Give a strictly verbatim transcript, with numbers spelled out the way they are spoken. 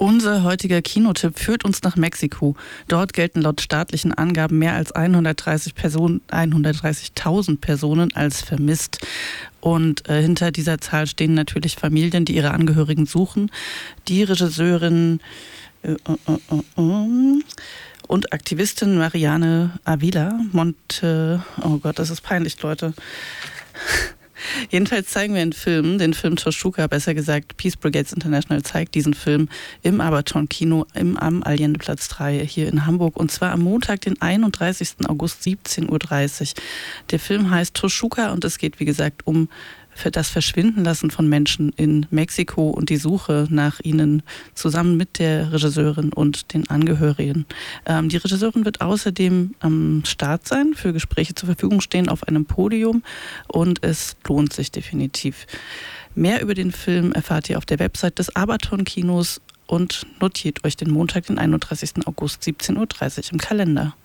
Unser heutiger Kinotipp führt uns nach Mexiko. Dort gelten laut staatlichen Angaben mehr als hundertdreißig Personen, hundertdreißigtausend Personen als vermisst. Und äh, hinter dieser Zahl stehen natürlich Familien, die ihre Angehörigen suchen. Die Regisseurin äh, äh, äh, äh, und Aktivistin Mariane Avila Monte... Oh Gott, das ist peinlich, Leute. Jedenfalls zeigen wir einen Film, den Film Toshuka, besser gesagt Peace Brigades International zeigt diesen Film im Aberton Kino im, am Allendeplatz drei hier in Hamburg, und zwar am Montag, den einunddreißigsten August, siebzehn Uhr dreißig. Der Film heißt Toshuka und es geht, wie gesagt, um für das Verschwindenlassen von Menschen in Mexiko und die Suche nach ihnen zusammen mit der Regisseurin und den Angehörigen. Ähm, die Regisseurin wird außerdem am Start sein, für Gespräche zur Verfügung stehen auf einem Podium, und es lohnt sich definitiv. Mehr über den Film erfahrt ihr auf der Website des Aberton Kinos und notiert euch den Montag, den einunddreißigsten August, siebzehn Uhr dreißig im Kalender.